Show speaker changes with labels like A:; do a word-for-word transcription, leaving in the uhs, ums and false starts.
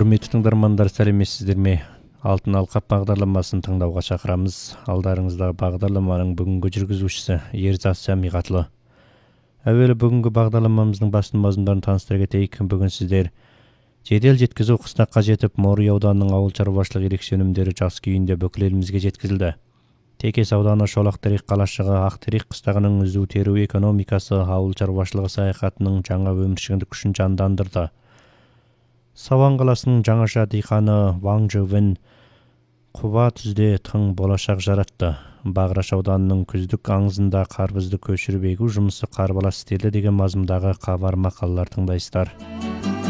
A: Құрметті тыңдармандар, сәлеметсіздер ме? Алтын алқап бағдарламасын тыңдауға шақырамыз. Алдарыңыздағы бағдарламаның бүгінгі жүргізушісі Ерзат Сәмиғатлы. Әуелі бүгінгі бағдарламамыздың басты мазмұндарын таныстыра кетейік. Бүгін сіздер жедел жеткізу қыстаққа жетіп, Морой ауданының ауыл шаруашылық ерекше өнімдері жақсы күйінде бүкіл елімізге жеткізілді. Текес ауданы Шолақтерек қалашығы Ақтерек қыстағының үзу теру экономикасы ауыл шаруашылығы саяхатының жаңа өміршеңдік күшін жандандырды. Сауан қаласының жаңаша диқаны Ваң Жөвін құба түзде тың болашақ жаратты. Бағраш ауданының күздік аңызында қарбызды көшіріп егу жұмысы қарбалас істелді деген мазмұндағы хабар мақалалар тыңдайсыздар.